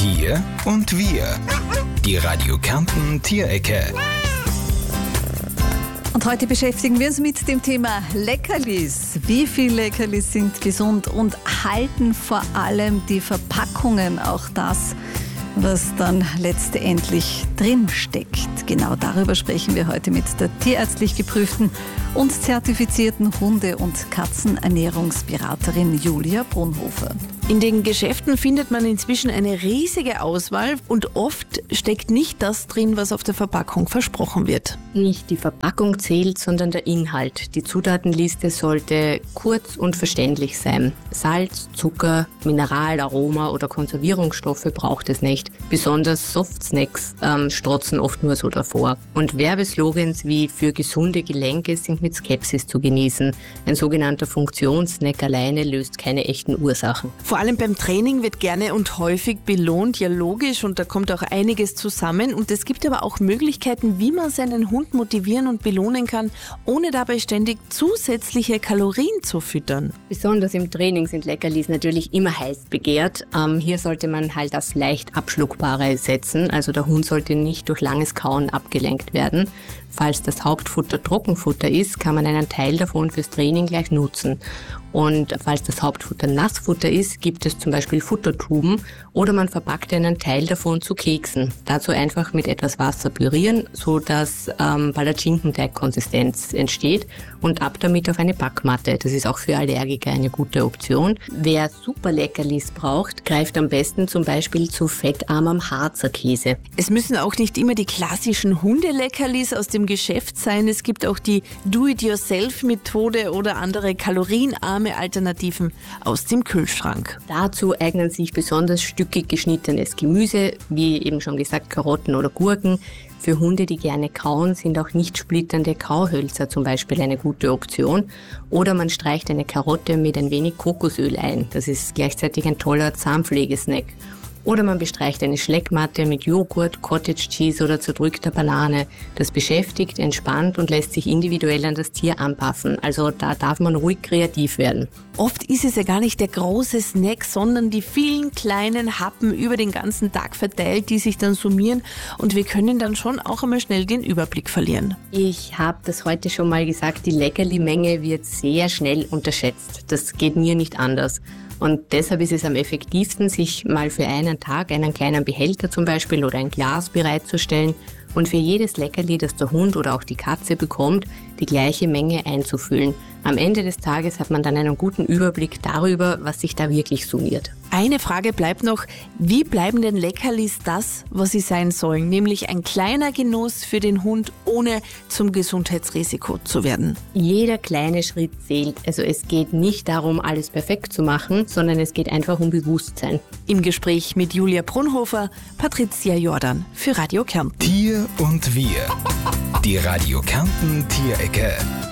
Tier und Wir. Die Radio Kärnten Tierecke. Und heute beschäftigen wir uns mit dem Thema Leckerlis. Wie viele Leckerlis sind gesund und halten vor allem die Verpackungen, auch das, was dann letztendlich drin steckt? Genau darüber sprechen wir heute mit der tierärztlich geprüften und zertifizierten Hunde- und Katzenernährungsberaterin Julia Brunhofer. In den Geschäften findet man inzwischen eine riesige Auswahl und oft steckt nicht das drin, was auf der Verpackung versprochen wird. Nicht die Verpackung zählt, sondern der Inhalt. Die Zutatenliste sollte kurz und verständlich sein. Salz, Zucker, Mineral, Aroma oder Konservierungsstoffe braucht es nicht. Besonders Softsnacks strotzen oft nur so davor. Und Werbeslogans wie „für gesunde Gelenke" sind mit Skepsis zu genießen. Ein sogenannter Funktionssnack alleine löst keine echten Ursachen. Vor allem beim Training wird gerne und häufig belohnt, ja logisch, und da kommt auch einiges zusammen. Und es gibt aber auch Möglichkeiten, wie man seinen Hund motivieren und belohnen kann, ohne dabei ständig zusätzliche Kalorien zu füttern. Besonders im Training sind Leckerlis natürlich immer heiß begehrt. Hier sollte man halt das leicht Abschluckbare setzen, also der Hund sollte nicht durch langes Kauen abgelenkt werden. Falls das Hauptfutter Trockenfutter ist, kann man einen Teil davon fürs Training gleich nutzen. Und falls das Hauptfutter Nassfutter ist, gibt es zum Beispiel Futtertuben oder man verpackt einen Teil davon zu Keksen. Dazu einfach mit etwas Wasser pürieren, sodass Palatschinkenteig-Konsistenz entsteht und ab damit auf eine Backmatte. Das ist auch für Allergiker eine gute Option. Wer Superleckerlis braucht, greift am besten zum Beispiel zu fettarmem Harzer Käse. Es müssen auch nicht immer die klassischen Hundeleckerlis aus dem Geschäft sein. Es gibt auch die Do-it-yourself-Methode oder andere kalorienarme Alternativen aus dem Kühlschrank. Dazu eignen sich besonders stückig geschnittenes Gemüse, wie eben schon gesagt Karotten oder Gurken. Für Hunde, die gerne kauen, sind auch nicht splitternde Kauhölzer zum Beispiel eine gute Option. Oder man streicht eine Karotte mit ein wenig Kokosöl ein. Das ist gleichzeitig ein toller Zahnpflegesnack. Oder man bestreicht eine Schleckmatte mit Joghurt, Cottage Cheese oder zerdrückter Banane. Das beschäftigt, entspannt und lässt sich individuell an das Tier anpassen. Also da darf man ruhig kreativ werden. Oft ist es ja gar nicht der große Snack, sondern die vielen kleinen Happen über den ganzen Tag verteilt, die sich dann summieren. Und wir können dann schon auch einmal schnell den Überblick verlieren. Ich habe das heute schon mal gesagt, die Leckerli-Menge wird sehr schnell unterschätzt. Das geht mir nicht anders. Und deshalb ist es am effektivsten, sich mal für einen Tag einen kleinen Behälter zum Beispiel oder ein Glas bereitzustellen und für jedes Leckerli, das der Hund oder auch die Katze bekommt, die gleiche Menge einzufüllen. Am Ende des Tages hat man dann einen guten Überblick darüber, was sich da wirklich summiert. Eine Frage bleibt noch: Wie bleiben denn Leckerlis das, was sie sein sollen? Nämlich ein kleiner Genuss für den Hund, ohne zum Gesundheitsrisiko zu werden. Jeder kleine Schritt zählt. Also es geht nicht darum, alles perfekt zu machen, sondern es geht einfach um Bewusstsein. Im Gespräch mit Julia Brunhofer, Patricia Jordan für Radio Kärnten. Tier und Wir. Die Radio Kärnten Tierecke.